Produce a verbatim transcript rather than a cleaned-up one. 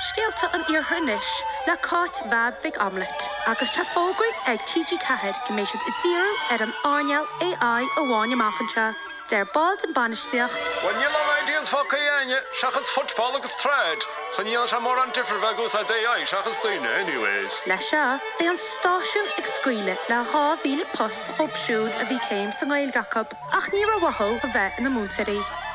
Scéalta an iartharnis le cáit bhab bhig amlet, agus tá fógraí ag T G Cahid goméisiad i ddíru ar an airneall A I a bháin amachanta. Der bald an banisteocht. When you love ideas for Kayanya, shachas football agus thread. So you have more on different vegos at A I, shachas doing anyways. Le seo, é an stáisiún ag scuile le dhá mhíle post hopsiúd a bhí céim sa Gael Jacob, ach ní ra waho a bheith in na múnsaí.